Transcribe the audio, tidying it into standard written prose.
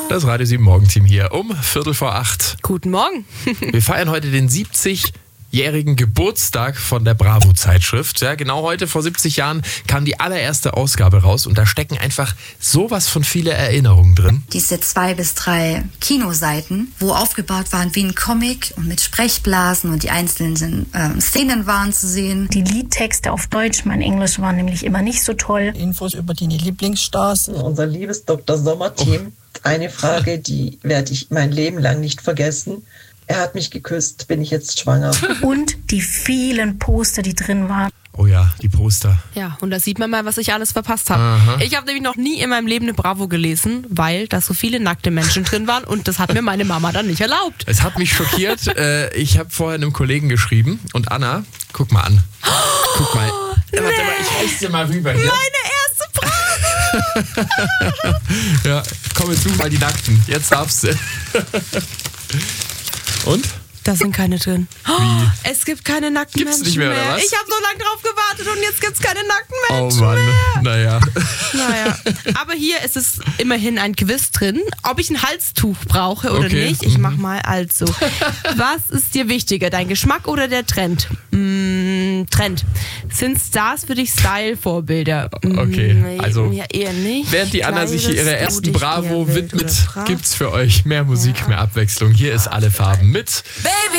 Das Radio 7 Morgenteam hier um 7:45. Guten Morgen. Wir feiern heute den 70-jährigen Geburtstag von der Bravo-Zeitschrift. Ja, genau heute vor 70 Jahren kam die allererste Ausgabe raus und da stecken einfach sowas von viele Erinnerungen drin. Diese 2 bis 3 Kinoseiten, wo aufgebaut waren wie ein Comic und mit Sprechblasen und die einzelnen Szenen waren zu sehen. Die Liedtexte auf Deutsch, mein Englisch war nämlich immer nicht so toll. Infos über die Lieblingsstars. Unser liebes Dr. Sommer-Team. Eine Frage, die werde ich mein Leben lang nicht vergessen. Er hat mich geküsst, bin ich jetzt schwanger? Und die vielen Poster, die drin waren. Oh ja, die Poster. Ja, und da sieht man mal, was ich alles verpasst habe. Ich habe nämlich noch nie in meinem Leben eine Bravo gelesen, weil da so viele nackte Menschen drin waren und das hat mir meine Mama dann nicht erlaubt. Es hat mich schockiert. Ich habe vorher einem Kollegen geschrieben und Anna, guck mal an. Guck mal. Warte mal, ich reiß dir mal rüber hier. Meine erste Bravo! Ja, komm, jetzt such mal die Nackten. Jetzt darfst du. Und? Da sind keine drin. Wie? Es gibt keine nackten Gibt's Menschen nicht mehr, oder was? Ich habe so lange drauf gewartet und jetzt gibt's keine nackten Menschen Oh Mann, mehr. naja. Naja, aber hier ist es immerhin ein Quiz drin, ob ich ein Halstuch brauche oder Okay. nicht. Ich mach mal also. Was ist dir wichtiger, dein Geschmack oder der Trend? Trend. Sind Stars für dich Style-Vorbilder? Okay, also ja, eher nicht. während die Anna sich hier ihrer Kleidest du ersten dich Bravo eher wild widmet, oder frei? gibt's für euch mehr Musik, mehr Abwechslung. Hier ist Alle Farben mit Baby!